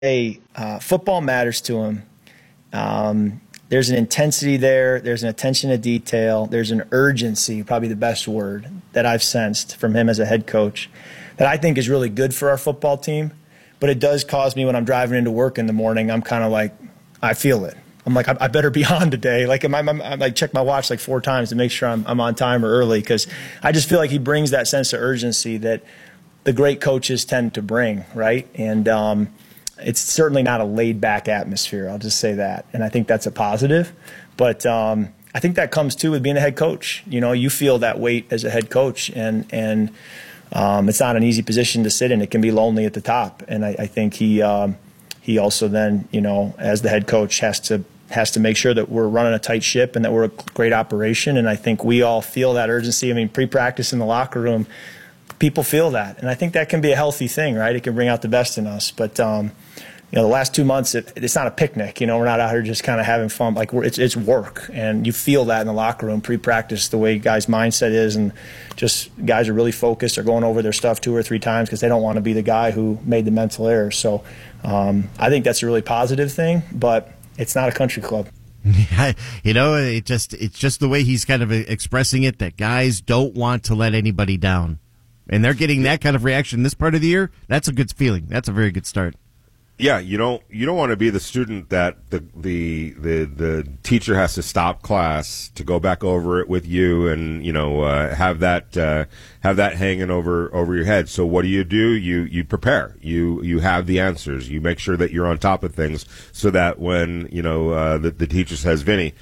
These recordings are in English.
Football matters to him. There's an intensity there. There's an attention to detail. There's an urgency, probably the best word, that I've sensed from him as a head coach that I think is really good for our football team. But it does cause me when I'm driving into work in the morning, I'm kind of like, I feel it. I'm like, I better be on today. Like, I like check my watch like 4 times to make sure I'm on time or early, because I just feel like he brings that sense of urgency that the great coaches tend to bring, right? And it's certainly not a laid-back atmosphere, I'll just say that. And I think that's a positive. But I think that comes, too, with being a head coach. You know, you feel that weight as a head coach, and it's not an easy position to sit in. It can be lonely at the top. And I think he also then, you know, as the head coach has to make sure that we're running a tight ship and that we're a great operation. And I think we all feel that urgency. I mean, pre-practice in the locker room, people feel that. And I think that can be a healthy thing, right? It can bring out the best in us. But, you know, the last 2 months, it's not a picnic. You know, we're not out here just kind of having fun. Like, it's work. And you feel that in the locker room, pre-practice, the way guys' mindset is. And just guys are really focused. They're going over their stuff 2 or 3 times because they don't want to be the guy who made the mental error. So I think that's a really positive thing. But it's not a country club. Yeah, you know, it's just the way he's kind of expressing it, that guys don't want to let anybody down. And they're getting that kind of reaction this part of the year. That's a good feeling. That's a very good start. Yeah, you don't want to be the student that the teacher has to stop class to go back over it with you, and you know have that hanging over your head. So what do? You prepare. You have the answers. You make sure that you're on top of things, so that when you know the teacher says, Vinny,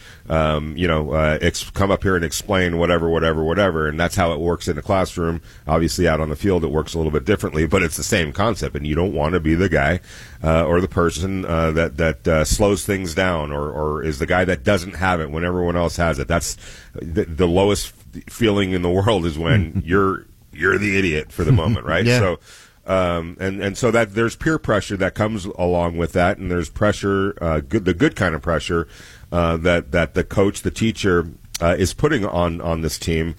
come up here and explain whatever, and that's how it works in the classroom. Obviously, out on the field, it works a little bit differently, but it's the same concept. And you don't want to be the guy or the person that slows things down, or is the guy that doesn't have it when everyone else has it. That's the lowest feeling in the world, is when you're the idiot for the moment, right? Yeah. So and so that there's peer pressure that comes along with that, and there's pressure, the good kind of pressure that the coach, the teacher, is putting on this team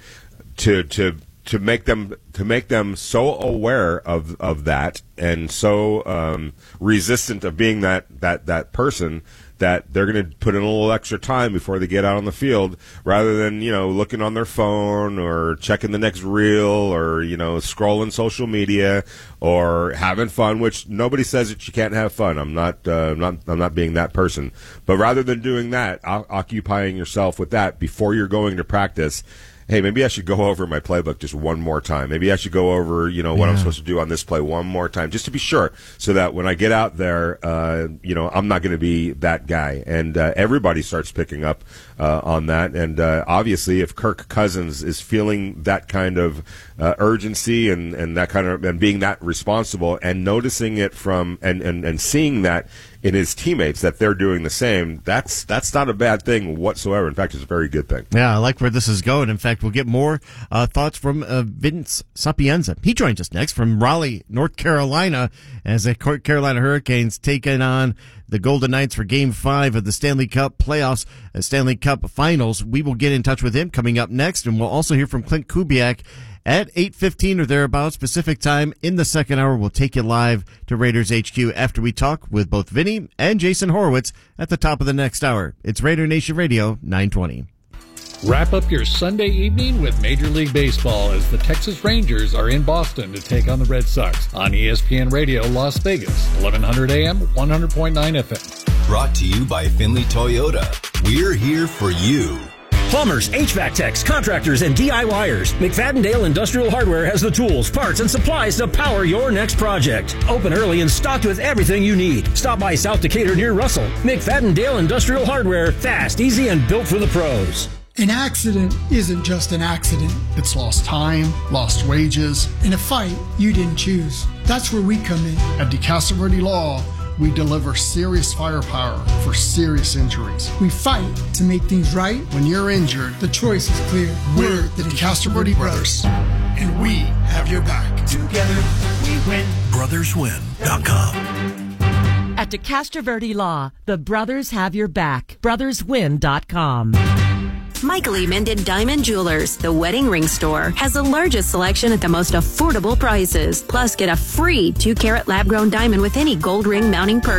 to make them so aware of that, and so resistant of being that person, that they're going to put in a little extra time before they get out on the field, rather than, you know, looking on their phone or checking the next reel, or, you know, scrolling social media, or having fun, which nobody says that you can't have fun. I'm not being that person. But rather than doing that, occupying yourself with that before you're going to practice, hey, maybe I should go over my playbook just one more time. Maybe I should go over, you know, what I'm supposed to do on this play one more time, just to be sure, so that when I get out there, you know, I'm not going to be that guy. And everybody starts picking up on that. And obviously, if Kirk Cousins is feeling that kind of urgency and that kind of, and being that responsible, and noticing it from and seeing that in his teammates, that they're doing the same, that's not a bad thing whatsoever. In fact, it's a very good thing. Yeah, I like where this is going. In fact, we'll get more thoughts from Vince Sapienza. He joins us next from Raleigh, North Carolina, as the Carolina Hurricanes taking on the Golden Knights for Game 5 of the Stanley Cup playoffs, Stanley Cup finals. We will get in touch with him coming up next, and we'll also hear from Clint Kubiak at 8:15 or thereabouts Pacific time in the second hour. We'll take you live to Raiders HQ after we talk with both Vinny and Jason Horowitz at the top of the next hour. It's Raider Nation Radio 920. Wrap up your Sunday evening with Major League Baseball as the Texas Rangers are in Boston to take on the Red Sox on ESPN Radio Las Vegas, 1100 AM, 100.9 FM. Brought to you by Finley Toyota. We're here for you. Plumbers, HVAC techs, contractors, and DIYers. McFadden-Dale Industrial Hardware has the tools, parts, and supplies to power your next project. Open early and stocked with everything you need. Stop by South Decatur near Russell. McFadden-Dale Industrial Hardware. Fast, easy, and built for the pros. An accident isn't just an accident. It's lost time, lost wages, and a fight you didn't choose. That's where we come in. At DeCastro Verde Law, we deliver serious firepower for serious injuries. We fight to make things right. When you're injured, the choice is clear. We're the DeCastro Verde Brothers, and we have your back. Together, we win. BrothersWin.com. At DeCastro Verde Law, the brothers have your back. BrothersWin.com. Michael E. Minden Diamond Jewelers, the wedding ring store, has the largest selection at the most affordable prices. Plus, get a free 2-carat lab-grown diamond with any gold ring mounting purchase.